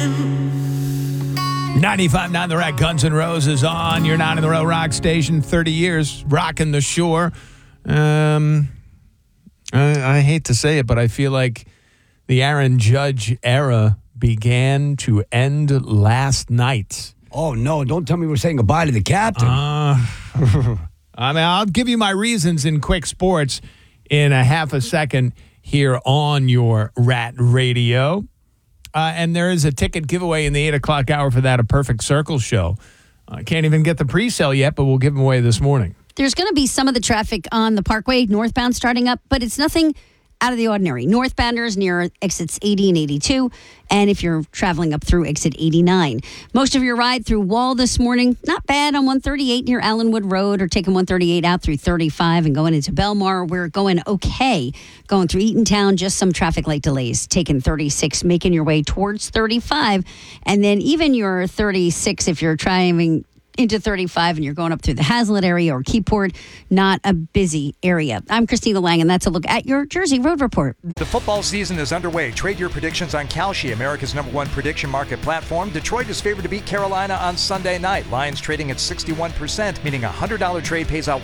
95.9 The Rock, Guns N' Roses on your 9 in the Row rock station. 30 years rocking the shore. I hate to say it, but I feel like the Aaron Judge era began to end last night. Oh, no, don't tell me we're saying goodbye to the captain. I'll give you my reasons in quick sports in a half a second here on your Rat Radio. And there is a ticket giveaway in the 8 o'clock hour for that, A Perfect Circle show. I can't even get the pre-sale yet, but we'll give them away this morning. There's going to be some of the traffic on the Parkway, northbound starting up, but it's nothing out of the ordinary. Northbounders near exits 80 and 82, and if you're traveling up through exit 89. Most of your ride through Wall this morning, not bad on 138 near Allenwood Road, or taking 138 out through 35 and going into Belmar. We're going okay. Going through Eatontown, just some traffic light delays. Taking 36, making your way towards 35, and then even your 36 if you're driving into 35 and you're going up through the Hazlitt area or Keyport, not a busy area. I'm Christina Lang, and that's a look at your Jersey Road Report. The football season is underway. Trade your predictions on Kalshi, America's #1 prediction market platform. Detroit is favored to beat Carolina on Sunday night. Lions trading at 61%, meaning a $100 trade pays out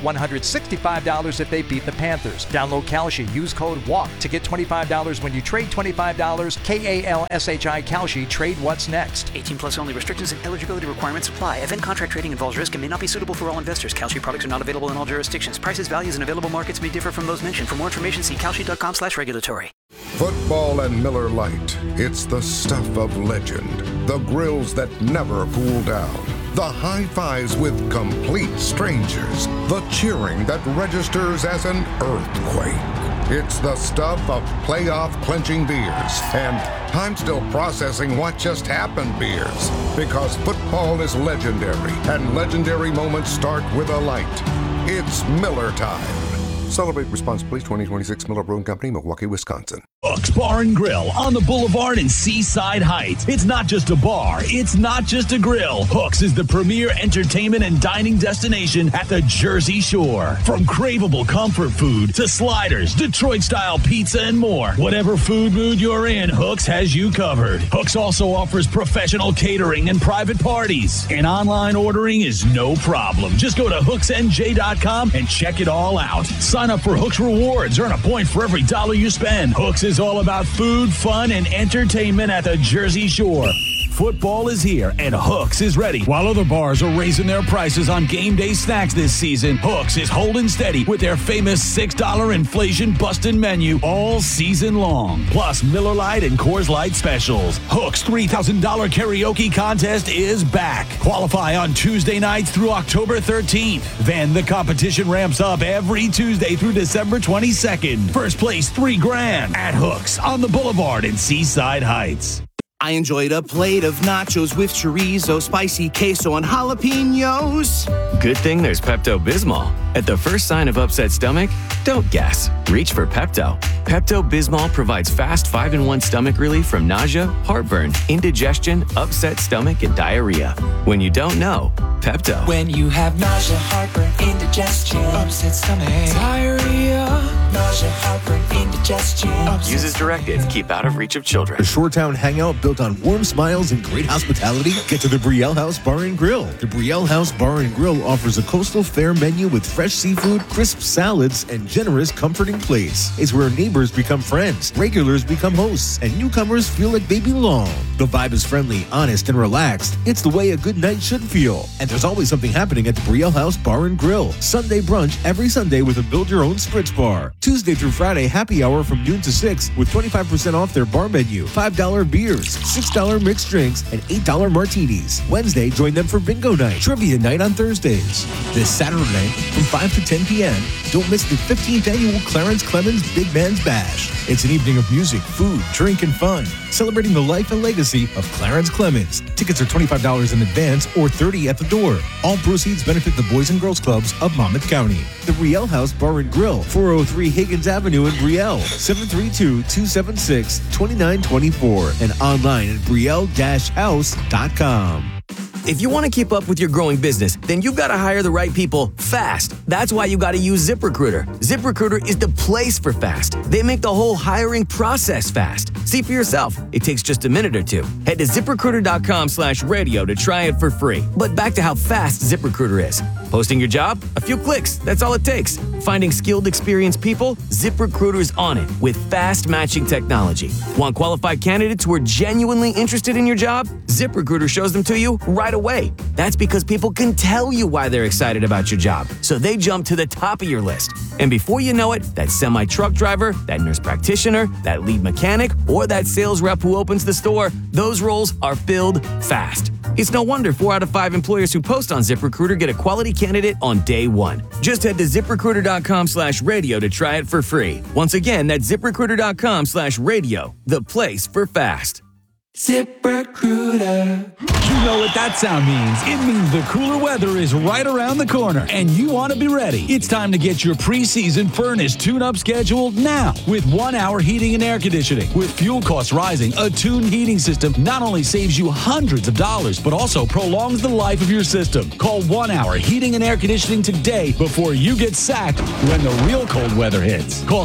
$165 if they beat the Panthers. Download Kalshi. Use code WALK to get $25 when you trade $25. KALSHI Kalshi. Trade what's next. 18 plus only. Restrictions and eligibility requirements apply. Event contract trading involves risk and may not be suitable for all investors. Kalshi products are not available in all jurisdictions. Prices, values, and available markets may differ from those mentioned. For more information, see kalshi.com/regulatory. Football and Miller Lite. It's the stuff of legend. The grills that never cool down. The high fives with complete strangers. The cheering that registers as an earthquake. It's the stuff of playoff clinching beers and I'm still processing what just happened beers, because football is legendary and legendary moments start with a light. It's Miller time. Celebrate responsibly. 2026 Miller Brewing Company, Milwaukee, Wisconsin. Hooks Bar and Grill on the Boulevard in Seaside Heights. It's not just a bar. It's not just a grill. Hooks is the premier entertainment and dining destination at the Jersey Shore. From craveable comfort food to sliders, Detroit-style pizza, and more. Whatever food mood you're in, Hooks has you covered. Hooks also offers professional catering and private parties. And online ordering is no problem. Just go to hooksnj.com and check it all out. Sign up for Hooks Rewards. Earn a point for every dollar you spend. Hooks is all about food, fun, and entertainment at the Jersey Shore. Football is here, and Hooks is ready. While other bars are raising their prices on game day snacks this season, Hooks is holding steady with their famous $6 inflation-busting menu all season long. Plus Miller Lite and Coors Light specials. Hooks' $3,000 karaoke contest is back. Qualify on Tuesday nights through October 13th. Then the competition ramps up every Tuesday through December 22nd. First place, $3,000 at Hooks on the Boulevard in Seaside Heights. I enjoyed a plate of nachos with chorizo, spicy queso, and jalapenos. Good thing there's Pepto-Bismol. At the first sign of upset stomach, don't guess. Reach for Pepto. Pepto-Bismol provides fast 5-in-1 stomach relief from nausea, heartburn, indigestion, upset stomach, and diarrhea. When you don't know, Pepto. When you have nausea, heartburn, indigestion, upset stomach, diarrhea, nausea, heartburn, indigestion. Use as directed. Keep out of reach of children. A Shoretown hangout built on warm smiles and great hospitality? Get to the Brielle House Bar and Grill. The Brielle House Bar and Grill offers a coastal fare menu with fresh seafood, crisp salads, and generous, comforting plates. It's where neighbors become friends, regulars become hosts, and newcomers feel like they belong. The vibe is friendly, honest, and relaxed. It's the way a good night should feel. And there's always something happening at the Brielle House Bar and Grill. Sunday brunch every Sunday with a build-your-own spritz bar. Tuesday through Friday happy hour from noon to 6 with 25% off their bar menu, $5 beers, $6 mixed drinks, and $8 martinis. Wednesday, join them for bingo night, trivia night on Thursdays. This Saturday from 5 to 10 p.m., don't miss the 15th annual Clarence Clemens Big Man's Bash. It's an evening of music, food, drink, and fun, celebrating the life and legacy of Clarence Clemens. Tickets are $25 in advance or $30 at the door. All proceeds benefit the Boys and Girls Clubs of Monmouth County. The Brielle House Bar and Grill, 403 Higgins Avenue in Brielle, 732-276-2924, and online at brielle-house.com. If you want to keep up with your growing business, then you've got to hire the right people fast. That's why you got to use ZipRecruiter. ZipRecruiter is the place for fast. They make the whole hiring process fast. See for yourself. It takes just a minute or two. Head to ZipRecruiter.com/radio to try it for free. But back to how fast ZipRecruiter is. Posting your job? A few clicks. That's all it takes. Finding skilled, experienced people? ZipRecruiter's on it with fast matching technology. Want qualified candidates who are genuinely interested in your job? ZipRecruiter shows them to you right away. That's because people can tell you why they're excited about your job, so they jump to the top of your list. And before you know it, that semi-truck driver, that nurse practitioner, that lead mechanic, or that sales rep who opens the store, those roles are filled fast. It's no wonder 4 out of 5 employers who post on ZipRecruiter get a quality candidate on day one. Just head to ZipRecruiter.com/radio to try it for free. Once again, that's ZipRecruiter.com/radio, the place for fast. ZipRecruiter. You know what that sound means. It means the cooler weather is right around the corner, and you want to be ready. It's time to get your preseason furnace tune-up scheduled now with 1 Hour Heating and Air Conditioning. With fuel costs rising, a tuned heating system not only saves you hundreds of dollars, but also prolongs the life of your system. Call 1 Hour Heating and Air Conditioning today before you get sacked when the real cold weather hits. Call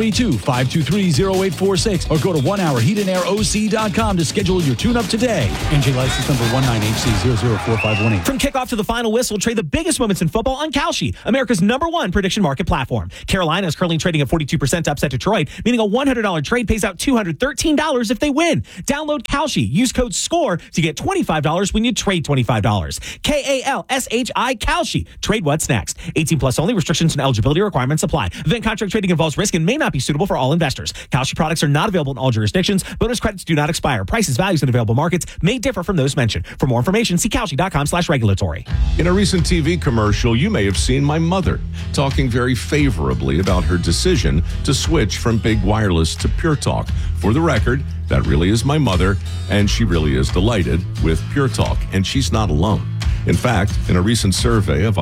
732-523-0846 or go to 1HourHeatandAirOC.com to schedule your tune-up today. NJ license number 19HC004518. From kickoff to the final whistle, trade the biggest moments in football on Kalshi, America's #1 prediction market platform. Carolina is currently trading at 42% to upset Detroit, meaning a $100 trade pays out $213 if they win. Download Kalshi. Use code SCORE to get $25 when you trade $25. KALSHI Kalshi. Trade what's next. 18 plus only. Restrictions and eligibility requirements apply. Event contract trading involves risk and may not be suitable for all investors. Kalshi products are not available in all jurisdictions. Bonus credits do not expire. Prices, values, and available markets may differ from those mentioned. For more information, see Kalshi.com/regulatory. In a recent TV commercial, you may have seen my mother talking very favorably about her decision to switch from Big Wireless to Pure Talk. For the record, that really is my mother, and she really is delighted with Pure Talk, and she's not alone. In fact, in a recent survey of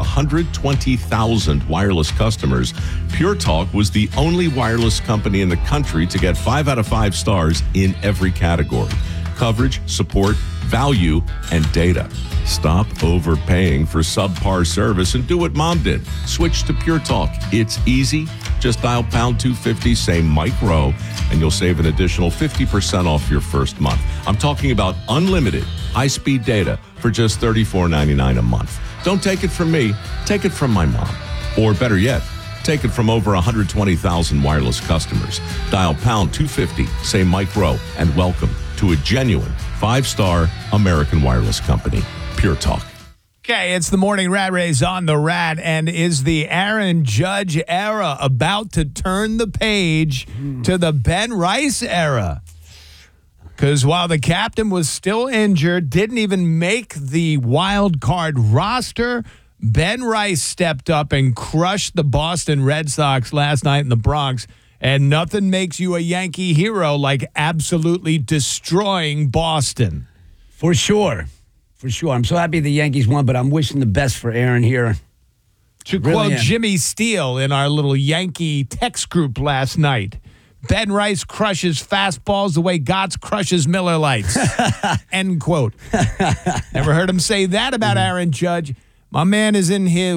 120,000 wireless customers, Pure Talk was the only wireless company in the country to get 5 out of 5 stars in every category: coverage, support, value, and data. Stop overpaying for subpar service and do what Mom did. Switch to Pure Talk. It's easy. Just dial pound 250, say Mike Rowe, and you'll save an additional 50% off your first month. I'm talking about unlimited high-speed data for just $34.99 a month. Don't take it from me. Take it from my mom. Or better yet, take it from over 120,000 wireless customers. Dial pound 250, say Mike Rowe, and welcome to a genuine 5-star American wireless company, Pure Talk. Okay, it's the Morning Rat Race on the Rat, and is the Aaron Judge era about to turn the page to the Ben Rice era? Because while the captain was still injured, didn't even make the wild card roster, Ben Rice stepped up and crushed the Boston Red Sox last night in the Bronx. And nothing makes you a Yankee hero like absolutely destroying Boston. For sure. For sure. I'm so happy the Yankees won, but I'm wishing the best for Aaron here. To quote Jimmy Steele in our little Yankee text group last night, Ben Rice crushes fastballs the way Gotts crushes Miller Lights. End quote. Never heard him say that about Aaron Judge. My man is in here,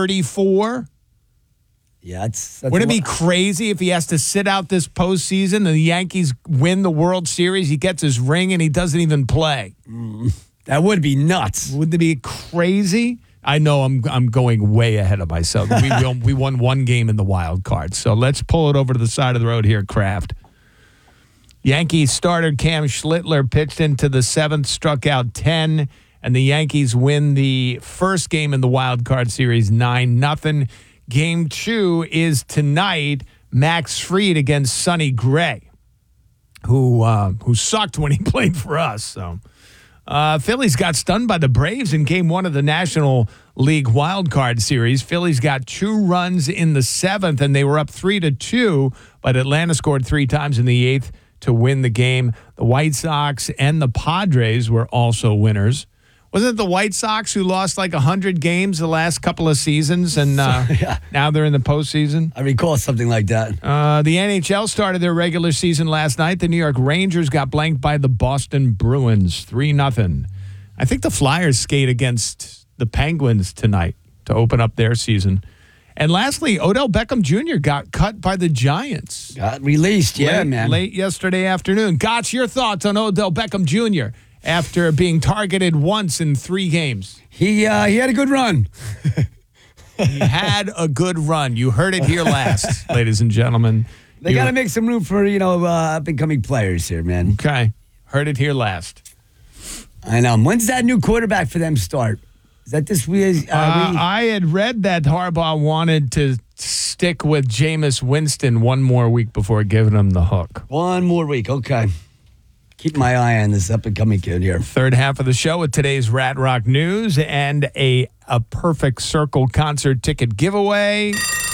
34? Yeah, that's Wouldn't it be crazy if he has to sit out this postseason and the Yankees win the World Series, he gets his ring, and he doesn't even play? That would be nuts. Wouldn't it be crazy? I know I'm going way ahead of myself. We won one game in the wild card, so let's pull it over to the side of the road here, Kraft. Yankees starter Cam Schlittler pitched into the 7th, struck out 10, and the Yankees win the first game in the wild card series 9-0. Game 2 is tonight. Max Fried against Sonny Gray, who sucked when he played for us. So, Phillies got stunned by the Braves in Game 1 of the National League Wild Card Series. Phillies got 2 runs in the 7th, and they were up 3-2. But Atlanta scored 3 times in the 8th to win the game. The White Sox and the Padres were also winners. Wasn't it the White Sox who lost like 100 games the last couple of seasons, and now they're in the postseason? I recall something like that. The NHL started their regular season last night. The New York Rangers got blanked by the Boston Bruins, 3-0. I think the Flyers skate against the Penguins tonight to open up their season. And lastly, Odell Beckham Jr. got cut by the Giants. Got released, man. Late yesterday afternoon. Gotch, your thoughts on Odell Beckham Jr. after being targeted once in 3 games? He had a good run. He had a good run. You heard it here last, ladies and gentlemen. They got to make some room for, up-and-coming players here, man. Okay. Heard it here last. I know. When's that new quarterback for them start? Is that this week? I had read that Harbaugh wanted to stick with Jameis Winston one more week before giving him the hook. One more week. Okay. Keep my eye on this up-and-coming kid here. Third half of the show with today's Rat Rock news and a Perfect Circle concert ticket giveaway.